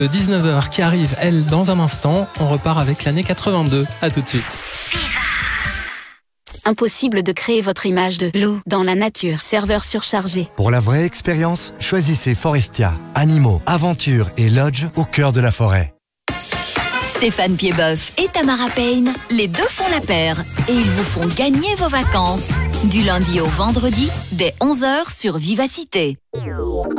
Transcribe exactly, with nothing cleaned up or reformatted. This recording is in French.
De dix-neuf heures qui arrive, elle, dans un instant. On repart avec l'année quatre-vingt-deux. À tout de suite. Impossible de créer votre image de loup dans la nature. Serveur surchargé. Pour la vraie expérience, choisissez Forestia. Animaux, aventures et lodge au cœur de la forêt. Stéphane Piedboeuf et Tamara Payne, les deux font la paire et ils vous font gagner vos vacances. Du lundi au vendredi, dès onze heures sur Vivacité.